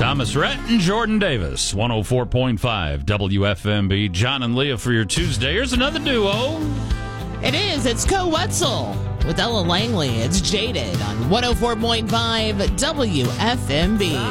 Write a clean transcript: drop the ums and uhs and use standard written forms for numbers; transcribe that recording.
Thomas Rhett and Jordan Davis, 104.5 WFMB. John and Leah for your Tuesday. Here's another duo. It is. It's Co Wetzel with Ella Langley. It's Jaded on 104.5 WFMB.